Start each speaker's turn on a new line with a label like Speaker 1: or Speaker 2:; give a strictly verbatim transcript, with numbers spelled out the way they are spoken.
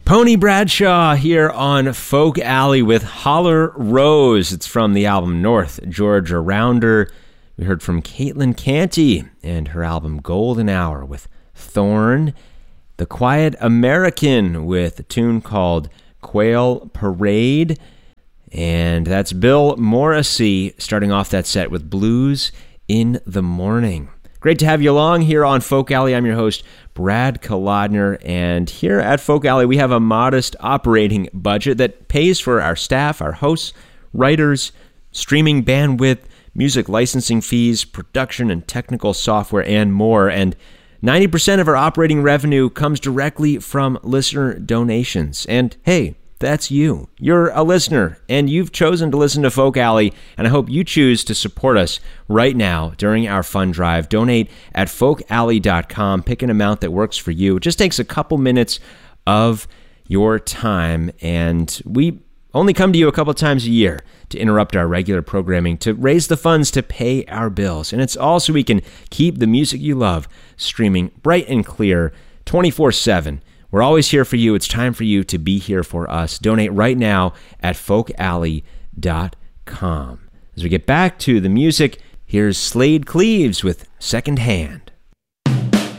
Speaker 1: Pony Bradshaw here on Folk Alley with Holler Rose. It's from the album North Georgia Rounder. We heard from Caitlin Canty and her album Golden Hour with Thorn. The Quiet American with a tune called Quail Parade. And that's Bill Morrissey starting off that set with Blues in the Morning. Great to have you along here on Folk Alley. I'm your host, Brad Kolodner, and here at Folk Alley, we have a modest operating budget that pays for our staff, our hosts, writers, streaming bandwidth, music licensing fees, production and technical software, and more. And ninety percent of our operating revenue comes directly from listener donations. And hey, that's you. You're a listener, and you've chosen to listen to Folk Alley, and I hope you choose to support us right now during our fund drive. Donate at folk alley dot com. Pick an amount that works for you. It just takes a couple minutes of your time, and we only come to you a couple times a year to interrupt our regular programming, to raise the funds to pay our bills. And it's all so we can keep the music you love streaming bright and clear twenty-four seven. We're always here for you. It's time for you to be here for us. Donate right now at folk alley dot com. As we get back to the music, here's Slade Cleaves with Second Hand.